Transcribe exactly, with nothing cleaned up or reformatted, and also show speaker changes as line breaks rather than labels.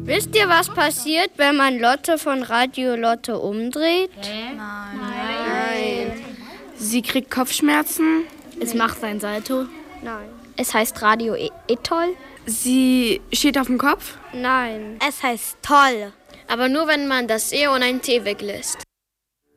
Wisst ihr, was passiert, wenn man Lotte von Radio Lotte umdreht?
Hä?
Nein. Nein.
Sie kriegt Kopfschmerzen.
Es macht sein Salto.
Nein.
Es heißt Radio e Etoll.
Sie steht auf dem Kopf.
Nein.
Es heißt toll.
Aber nur, wenn man das E und ein T weglässt.